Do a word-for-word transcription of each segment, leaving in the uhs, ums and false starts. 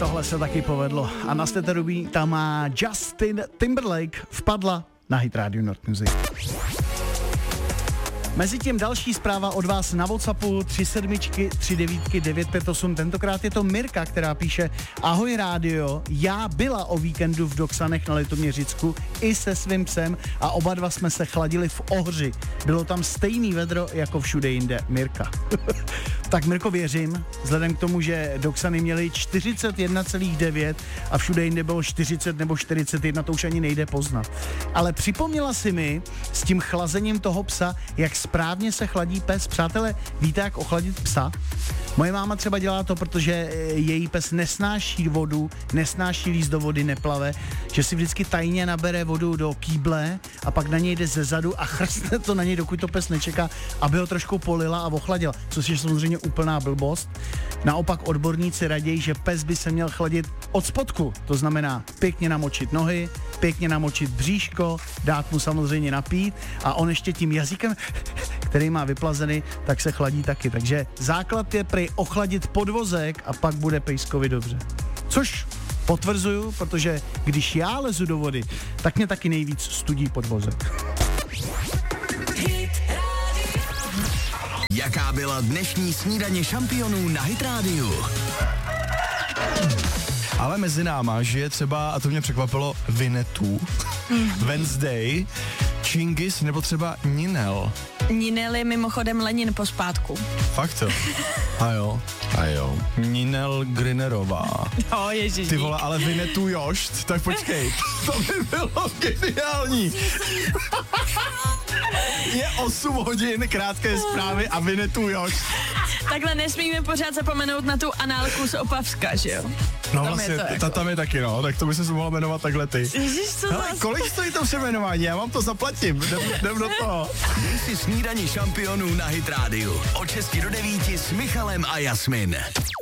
tohle se taky povedlo. A na Steterubí tam má Justin Timberlake, vpadla na Hit Radio North Music. Mezitím další zpráva od vás na WhatsAppu tři sedm tři devět devět pět osm. Tentokrát je to Mirka, která píše: Ahoj rádio, já byla o víkendu v Doksanech na Litoměřicku i se svým psem a oba dva jsme se chladili v Ohři. Bylo tam stejný vedro jako všude jinde. Mirka. Tak Mirko, věřím, vzhledem k tomu, že Doksany měly čtyřicet jedna celá devět a všude jinde bylo čtyřicet nebo čtyřicet jedna, to už ani nejde poznat. Ale připomněla si mi s tím chlazením toho psa, jak správně se chladí pes. Přátelé, víte, jak ochladit psa? Moje máma třeba dělá to, protože její pes nesnáší vodu, nesnáší líst do vody, neplave, že si vždycky tajně nabere vodu do kýble a pak na něj jde ze zadu a chrstne to na něj, dokud to pes nečeká, aby ho trošku polila a ochladila, což je samozřejmě úplná blbost. Naopak odborníci raději, že pes by se měl chladit od spodku, to znamená pěkně namočit nohy, pěkně namočit bříško, dát mu samozřejmě napít a on ještě tím jazykem, který má vyplazený, tak se chladí taky. Takže základ je prej ochladit podvozek a pak bude pejskovi dobře. Což potvrzuju, protože když já lezu do vody, tak mě taky nejvíc studí podvozek. Jaká byla dnešní snídaně šampionů na Hit Radio? Ale mezi náma žije třeba, a to mě překvapilo, Vinetů, Wednesday, Chingis nebo třeba Ninel. Ninel je mimochodem Lenin pospátku. Fakt to? A jo. A jo. Ninel Grinerová. No, ježiš. Ty vole, ale Vinetu Jošt, tak počkej, to by bylo geniální. Je osm hodin, krátké zprávy a Vinetu Jošt. Takhle nesmíme pořád zapomenout na tu análku z Opavska, že jo? No tam vlastně, je to ta jako... tam je taky, no, tak to by se mohla jmenovat takhle ty. Ježiš, co Hele, zas? kolik stojí to přeměnování? Já vám to zaplatím, jdem, jdem do toho. Dej si snídaně šampionů na Hit Radio. Od šesti do devíti s Michalem a Jasmin.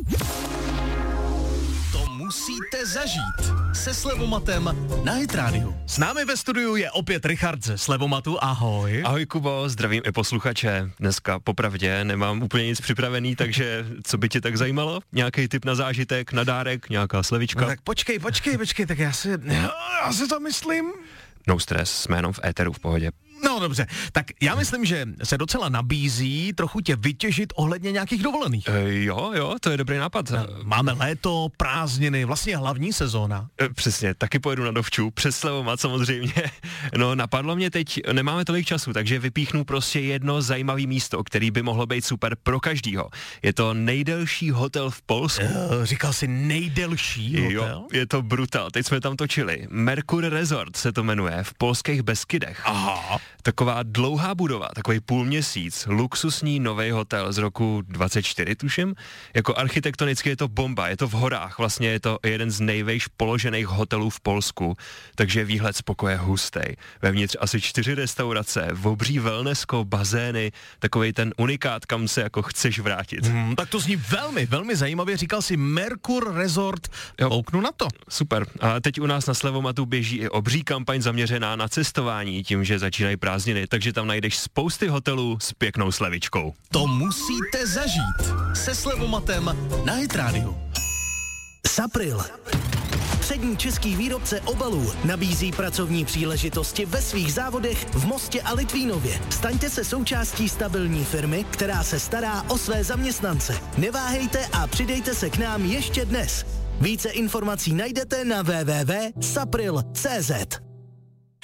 To musíte zažít se Slevomatem na Hit Radio. S námi ve studiu je opět Richard ze Slevomatu, ahoj. Ahoj Kubo, zdravím i posluchače. Dneska popravdě nemám úplně nic připravený, takže co by tě tak zajímalo? Nějaký tip na zážitek, na dárek, nějaká slevička? No tak počkej, počkej, počkej, tak já si, já si to myslím. No stres, jsme jenom v éteru, v pohodě. No dobře, tak já myslím, že se docela nabízí trochu tě vytěžit ohledně nějakých dovolených. E, jo, jo, to je dobrý nápad. Máme léto, prázdniny, vlastně hlavní sezóna. E, přesně, taky pojedu na dovču, přes Slevomat samozřejmě. No napadlo mě teď, nemáme tolik času, takže vypíchnu prostě jedno zajímavé místo, který by mohlo být super pro každýho. Je to nejdelší hotel v Polsku. E, říkal jsi nejdelší hotel? Jo, je to brutál, teď jsme tam točili. Mercure Resort se to jmenuje, v polských Beskydech. Aha. Taková dlouhá budova, takový půlměsíc, luxusní nový hotel z roku dvacet čtyři, tuším. Jako architektonicky je to bomba, je to v horách, vlastně je to jeden z nejvejš položených hotelů v Polsku, takže výhled z pokoje hustej. Vevnitř asi čtyři restaurace, obří wellnessko, bazény, takovej ten unikát, kam se jako chceš vrátit. Hmm, tak to zní velmi, velmi zajímavě, říkal si Mercure Resort, kouknu na to. Super. A teď u nás na Slevomatu běží i obří kampaň zaměřená na cestování, tím, že začínají prázdniny, takže tam najdeš spousty hotelů s pěknou slevičkou. To musíte zažít se Slevomatem na Hit Radio. Sapril. Přední český výrobce obalů nabízí pracovní příležitosti ve svých závodech v Mostě a Litvínově. Staňte se součástí stabilní firmy, která se stará o své zaměstnance. Neváhejte a přidejte se k nám ještě dnes. Více informací najdete na w w w tečka sapril tečka c z.